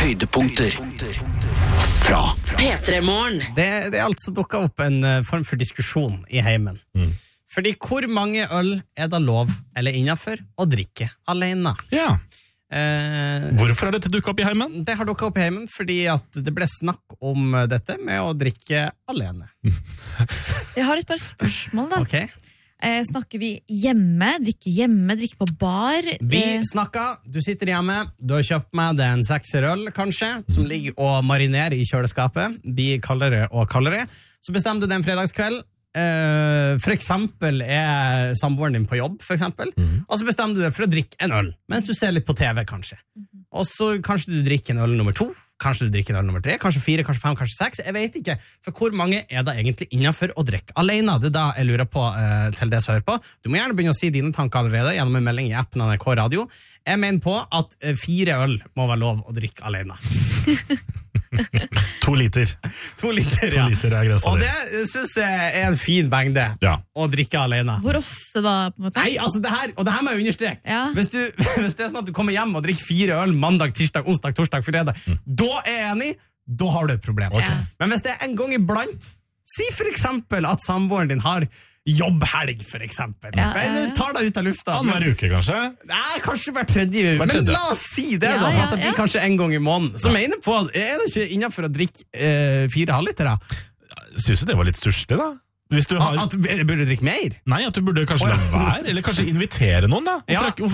Høydepunkter fra P3-morgen. Det er altså dukket opp en form for diskusjon i heimen. Fordi hvor mange øl er det lov eller innenfor å drikke alene? Ja. Hvorfor har dette dukket opp i heimen? Det har dukket opp i heimen fordi at det ble snakk om dette med å drikke alene. Jeg har et par spørsmål da. Ok. Snakker vi drikke på bar? Vi snakker, du sitter hjemme, du har kjøpt med deg en 6 øl kanskje, som ligger og marinerer i kjøleskapet, blir kaldere og kaldere. Så bestemmer du det en fredagskveld, for eksempel er samboeren din på jobb, for eksempel, og så bestemmer du deg for å drikke en øl, mens du ser litt på TV kanskje. Og så kanskje du drikker en øl nummer 2, kanskje du drikker en øl nummer 3, kanskje 4, kanskje 5, kanskje 6, jeg vet ikke. For hvor mange er det egentlig innenfor å drikke alene? Det er da jeg lurer på til det som hører på. Du må gjerne begynne å si dine tanker allerede gjennom en melding i appen NRK Radio. Jeg mener på at 4 øl må være lov å drikke alene. 2 liter. 2 liter, 2 liter er grensa. Og det synes jeg er en fin mengde å drikke alene. Hvor ofte da, på en måte? Nei, altså det her må jeg understreke. Ja. Hvis det er sånn at du kommer hjem og drikker 4 øl mandag, tirsdag, onsdag, torsdag, fredag, da er jeg enig, da har du et problem. Okay. Men hvis det er en gang iblant, si for eksempel at samboeren din har jobbhelg, for eksempel. Tar deg ut av lufta. Hver uke, kanskje? Nei, kanskje hver tredje uke. Men la oss si det, da, sånn at det blir kanskje en gang i måneden. Så mener på, er det ikke innenfor å drikke 4 halvliter, da? Synes du det var litt sturslig, da? Hvis du har... At burde du drikke mer? Nei, at du burde kanskje la være, eller kanskje invitere noen, da.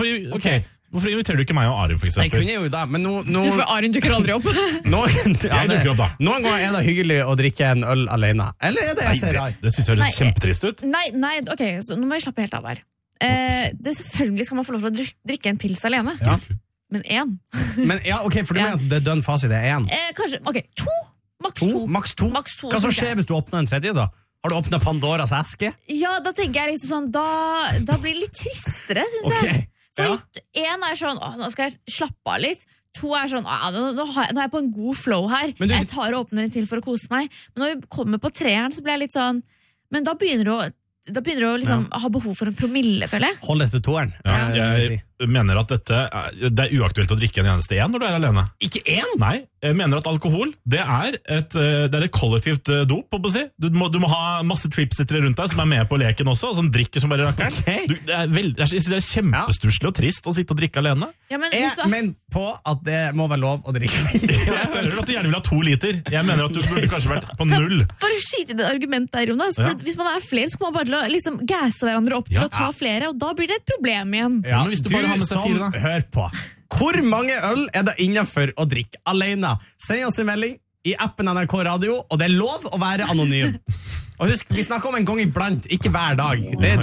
Hvorfor inviterer du ikke meg og Arin, for eksempel? Jeg kunne jo da, men nå... For Arin dukker aldri opp. Jeg dukker opp, da. Noen ganger er det hyggelig å drikke en øl alene. Eller er det jeg ser rar? Det synes jeg høres kjempetrist ut. Nei, ok, så nå må jeg slappe helt av her. Selvfølgelig skal man få lov til å drikke en pils alene. Ja. Men 1. Men ok, for du mener at det er dønn fasit, det er 1? Kanskje, ok, 2. Maks 2. Hva så skjer hvis du åpner en tredje, da? Har du åpnet Pandoras eske? Ja, da tenker jeg liksom sånn, da blir det litt tristere, synes jeg. Fordi 1 er sånn, nå skal jeg slappe av litt. 2 er sånn, nå er jeg på en god flow her. Jeg tar og åpner en til for å kose meg. Men når vi kommer på 3'eren, så blir jeg litt sånn, men da begynner du å liksom ha behov for en promille, føler jeg. Hold deg til 2'eren. Jeg mener at det er uaktuelt å drikke en eneste 1 når du er alene. Ikke 1? Nei, jeg mener at alkohol, det er et kollektivt dop, på å si. Du må ha masse tripsittere rundt deg som er med på leken også, og som drikker som bare rakkeren. Jeg synes det er kjempesturslig og trist å sitte og drikke alene. Ja, jeg mener på at det må være lov å drikke. Jeg hører at du gjerne vil ha 2 liter. Jeg mener at du burde kanskje vært på 0. Bare skyt i det argumentet der, Jonas. For hvis man er flere, så kan man bare liksom gasse hverandre opp til å ta flere, og da blir det et problem igjen. Ja, du som hør på. Hvor mange øl er det innenfor å drikke alene? Send oss en melding i appen NRK Radio, og det er lov å være anonym. Og husk, vi snakker om en gang iblant, ikke hver dag. Det